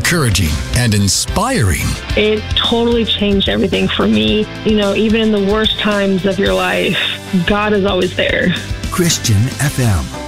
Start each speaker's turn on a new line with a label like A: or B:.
A: encouraging, and inspiring.
B: It totally changed everything for me. You know, even in the worst times of your life, God is always there.
C: Christian FM.